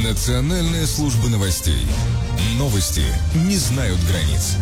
Национальная служба новостей. Новости не знают границ.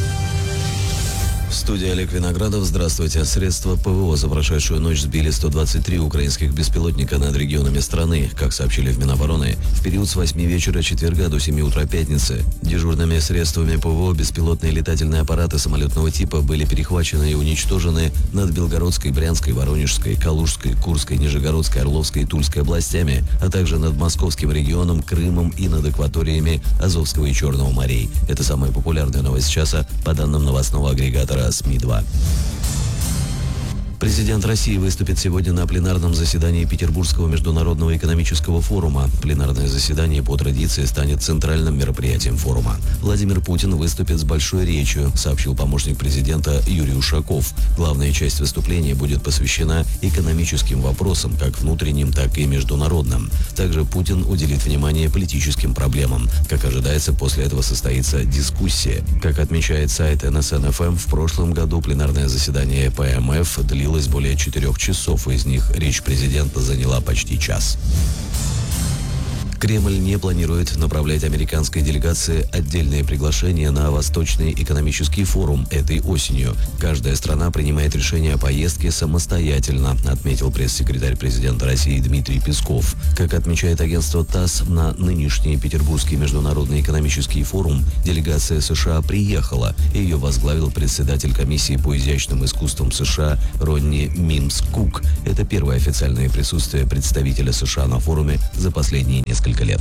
Студия Олег Виноградов. Здравствуйте. Средства ПВО за прошедшую ночь сбили 123 украинских беспилотника над регионами страны. Как сообщили в Минобороны, в период с 8 вечера четверга до 7 утра пятницы дежурными средствами ПВО беспилотные летательные аппараты самолетного типа были перехвачены и уничтожены над Белгородской, Брянской, Воронежской, Калужской, Курской, Нижегородской, Орловской и Тульской областями, а также над Московским регионом, Крымом и над акваториями Азовского и Черного морей. Это самая популярная новость часа по данным новостного агрегатора СМИ-2. Президент России выступит сегодня на пленарном заседании Петербургского международного экономического форума. Пленарное заседание по традиции станет центральным мероприятием форума. Владимир Путин выступит с большой речью, сообщил помощник президента Юрий Ушаков. Главная часть выступления будет посвящена экономическим вопросам, как внутренним, так и международным. Также Путин уделит внимание политическим проблемам. Как ожидается, после этого состоится дискуссия. Как отмечает сайт НСН-ФМ, в прошлом году пленарное заседание ПМФ длилось более 4 часов, из них речь президента заняла почти час. Кремль не планирует направлять американской делегации отдельные приглашения на Восточный экономический форум этой осенью. Каждая страна принимает решение о поездке самостоятельно, отметил пресс-секретарь президента России Дмитрий Песков. Как отмечает агентство ТАСС, на нынешний Петербургский международный экономический форум делегация США приехала. Ее возглавил председатель комиссии по изящным искусствам США Ронни Мимс-Кук. Это первое официальное присутствие представителя США на форуме за последние несколько лет.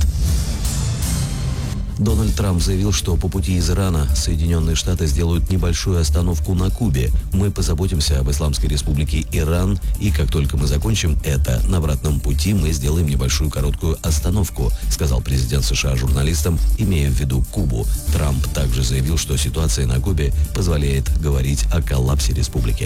Дональд Трамп заявил, что по пути из Ирана Соединенные Штаты сделают небольшую остановку на Кубе. Мы позаботимся об Исламской Республике Иран, и как только мы закончим это, на обратном пути мы сделаем небольшую короткую остановку, сказал президент США журналистам, имея в виду Кубу. Трамп также заявил, что ситуация на Кубе позволяет говорить о коллапсе республики.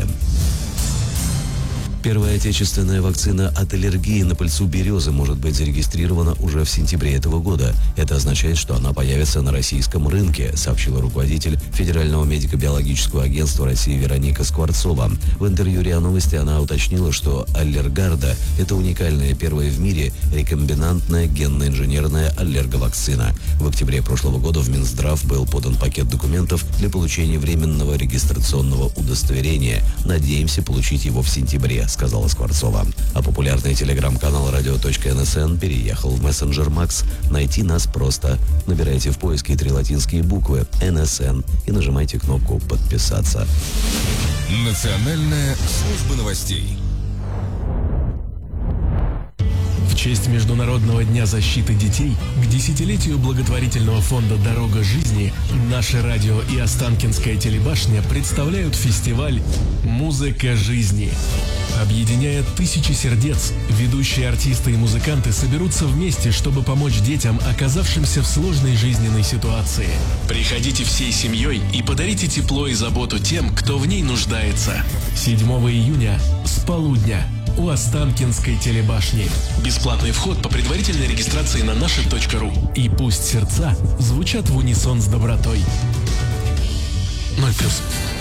Первая отечественная вакцина от аллергии на пыльцу березы может быть зарегистрирована уже в сентябре этого года. Это означает, что она появится на российском рынке, сообщила руководитель Федерального медико-биологического агентства России Вероника Скворцова. В интервью РИА Новости она уточнила, что Аллергарда – это уникальная первая в мире рекомбинантная генно-инженерная аллерговакцина. В октябре прошлого года в Минздрав был подан пакет документов для получения временного регистрационного удостоверения. Надеемся получить его в сентябре, сказала Скворцова. А популярный телеграм-канал radio.nsn переехал в мессенджер Макс. Найти нас просто. Набирайте в поиске 3 латинские буквы НСН и нажимайте кнопку «Подписаться». Национальная служба новостей. В честь Международного дня защиты детей к 10-летию благотворительного фонда «Дорога жизни» наше радио и Останкинская телебашня представляют фестиваль «Музыка жизни». Объединяя тысячи сердец, ведущие артисты и музыканты соберутся вместе, чтобы помочь детям, оказавшимся в сложной жизненной ситуации. Приходите всей семьей и подарите тепло и заботу тем, кто в ней нуждается. 7 июня с полудня у Останкинской телебашни. Бесплатный вход по предварительной регистрации на наши.ру. И пусть сердца звучат в унисон с добротой. 0+.